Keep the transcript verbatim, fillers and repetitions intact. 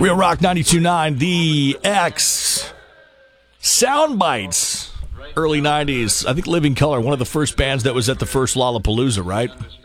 Real Rock ninety-two point nine, The X. Sound Bites. Early nineties. I think Living Color, one of the first bands that was at the first Lollapalooza, right?